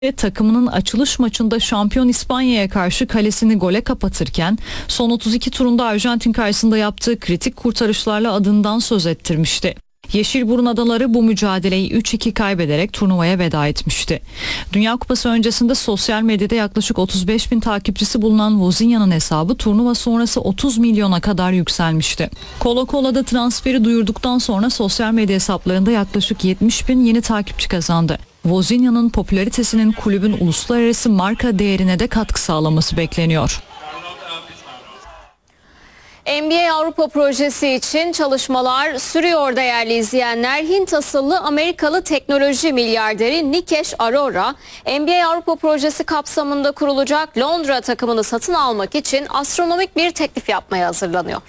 Takımının açılış maçında şampiyon İspanya'ya karşı kalesini gole kapatırken son 32 turunda Arjantin karşısında yaptığı kritik kurtarışlarla adından söz ettirmişti. Yeşilburun Adaları bu mücadeleyi 3-2 kaybederek turnuvaya veda etmişti. Dünya Kupası öncesinde sosyal medyada yaklaşık 35 bin takipçisi bulunan Wozniak'ın hesabı turnuva sonrası 30 milyona kadar yükselmişti. Colo-Colo'da transferi duyurduktan sonra sosyal medya hesaplarında yaklaşık 70 bin yeni takipçi kazandı. Wozniak'ın popülaritesinin kulübün uluslararası marka değerine de katkı sağlaması bekleniyor. NBA Avrupa projesi için çalışmalar sürüyor değerli izleyenler. Hint asıllı Amerikalı teknoloji milyarderi Nikesh Arora, NBA Avrupa projesi kapsamında kurulacak Londra takımını satın almak için astronomik bir teklif yapmaya hazırlanıyor.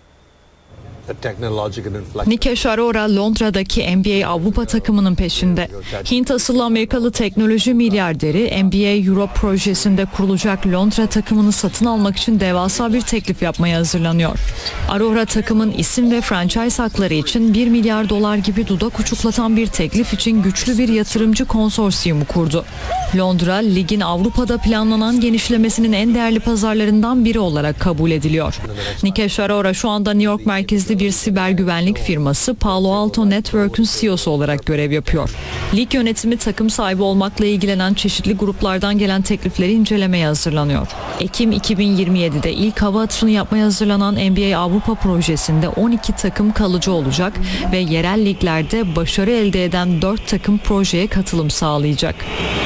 Nikesh Arora Londra'daki NBA Avrupa takımının peşinde. Hint asıllı Amerikalı teknoloji milyarderi NBA Europe projesinde kurulacak Londra takımını satın almak için devasa bir teklif yapmaya hazırlanıyor. Arora takımın isim ve franchise hakları için 1 milyar dolar gibi dudak uçuklatan bir teklif için güçlü bir yatırımcı konsorsiyumu kurdu. Londra, ligin Avrupa'da planlanan genişlemesinin en değerli pazarlarından biri olarak kabul ediliyor. Nikesh Arora şu anda New York merkezli bir siber güvenlik firması Palo Alto Network'ün CEO'su olarak görev yapıyor. Lig yönetimi takım sahibi olmakla ilgilenen çeşitli gruplardan gelen teklifleri incelemeye hazırlanıyor. Ekim 2027'de ilk hava atışını yapmaya hazırlanan NBA Avrupa projesinde 12 takım kalıcı olacak ve yerel liglerde başarı elde eden 4 takım projeye katılım sağlayacak.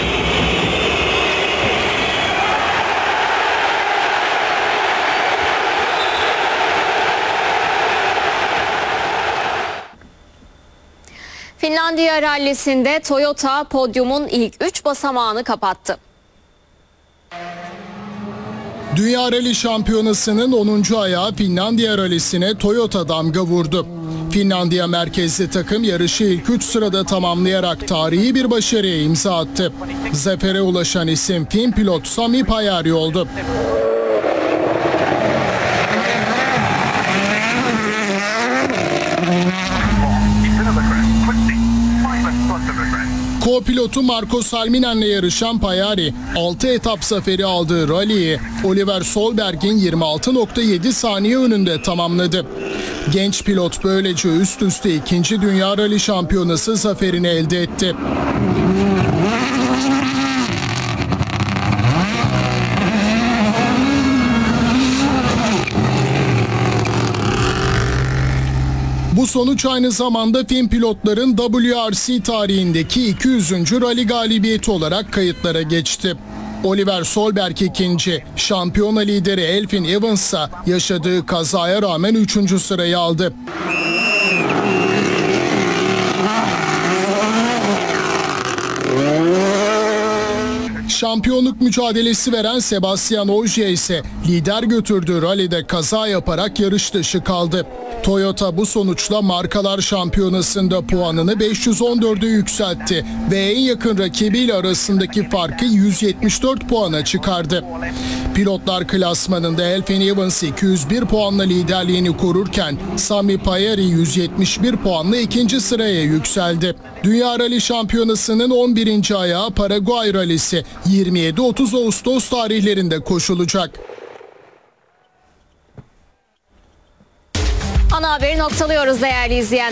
Finlandiya rallisinde Toyota podyumun ilk 3 basamağını kapattı. Dünya Rally Şampiyonası'nın 10. ayağı Finlandiya Rally'sine Toyota damga vurdu. Finlandiya merkezli takım yarışı ilk 3 sırada tamamlayarak tarihi bir başarıya imza attı. Zafere ulaşan isim Fin pilot Sami Pajari oldu. Co-pilotu Marco Salminen'le yarışan Pajari 6 etap zaferi aldığı rally'yi Oliver Solberg'in 26.7 saniye önünde tamamladı. Genç pilot böylece üst üste 2. Dünya Rally Şampiyonası zaferini elde etti. Bu sonuç aynı zamanda Fin pilotların WRC tarihindeki 200. rally galibiyeti olarak kayıtlara geçti. Oliver Solberg ikinci, şampiyona lideri Elfyn Evans ise yaşadığı kazaya rağmen 3. sırayı aldı. Şampiyonluk mücadelesi veren Sebastian Ogier ise lider götürdüğü rallide kaza yaparak yarış dışı kaldı. Toyota bu sonuçla Markalar Şampiyonası'nda puanını 514'e yükseltti ve en yakın rakibiyle arasındaki farkı 174 puana çıkardı. Pilotlar klasmanında Elfyn Evans 201 puanla liderliğini korurken Sami Pajari 171 puanla 2. sıraya yükseldi. Dünya Rally Şampiyonası'nın 11. ayağı Paraguay Rally'si 27-30 Ağustos tarihlerinde koşulacak. Ana haberi noktalıyoruz değerli izleyenler.